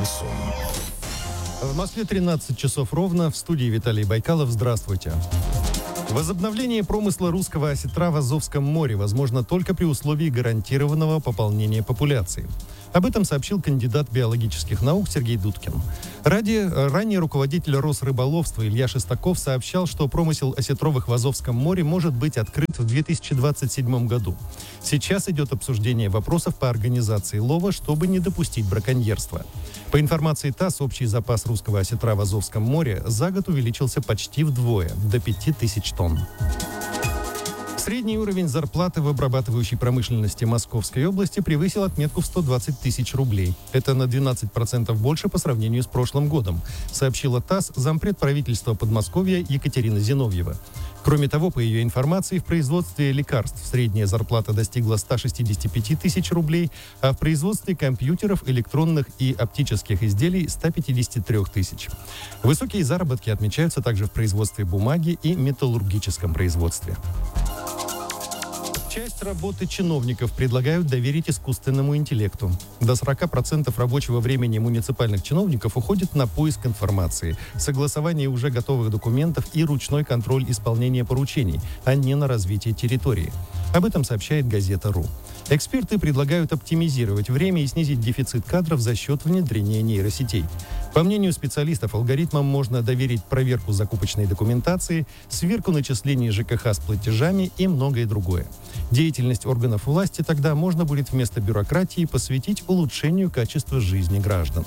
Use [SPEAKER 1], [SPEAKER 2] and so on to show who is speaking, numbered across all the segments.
[SPEAKER 1] Шансон.
[SPEAKER 2] В Москве 13 часов ровно. В студии Виталий Байкалов. Здравствуйте. Возобновление промысла русского осетра в Азовском море возможно только при условии гарантированного пополнения популяции. Об этом сообщил кандидат биологических наук Сергей Дудкин. Ранее руководитель Росрыболовства Илья Шестаков сообщал, что промысел осетровых в Азовском море может быть открыт в 2027 году. Сейчас идет обсуждение вопросов по организации лова, чтобы не допустить браконьерства. По информации ТАСС, общий запас русского осетра в Азовском море за год увеличился почти вдвое, до 5000 тонн. Средний уровень зарплаты в обрабатывающей промышленности Московской области превысил отметку в 120 тысяч рублей. Это на 12% больше по сравнению с прошлым годом, сообщила ТАСС зампред правительства Подмосковья Екатерина Зиновьева. Кроме того, по ее информации, в производстве лекарств средняя зарплата достигла 165 тысяч рублей, а в производстве компьютеров, электронных и оптических изделий – 153 тысяч. Высокие заработки отмечаются также в производстве бумаги и металлургическом производстве. Часть работы чиновников предлагают доверить искусственному интеллекту. До 40% рабочего времени муниципальных чиновников уходит на поиск информации, согласование уже готовых документов и ручной контроль исполнения поручений, а не на развитие территории. Об этом сообщает газета.ру. Эксперты предлагают оптимизировать время и снизить дефицит кадров за счет внедрения нейросетей. По мнению специалистов, алгоритмам можно доверить проверку закупочной документации, сверку начислений ЖКХ с платежами и многое другое. Деятельность органов власти тогда можно будет вместо бюрократии посвятить улучшению качества жизни граждан.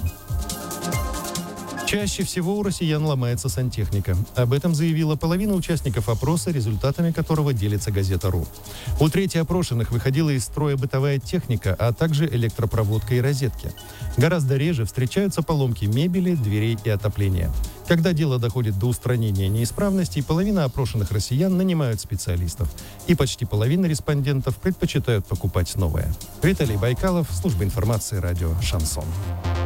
[SPEAKER 2] Чаще всего у россиян ломается сантехника. Об этом заявила половина участников опроса, результатами которого делится газета.ру. У трети опрошенных выходила из строя бытовая техника, а также электропроводка и розетки. Гораздо реже встречаются поломки мебели, дверей и отопления. Когда дело доходит до устранения неисправностей, половина опрошенных россиян нанимают специалистов. И почти половина респондентов предпочитают покупать новое. Виталий Байкалов, служба информации, радио «Шансон».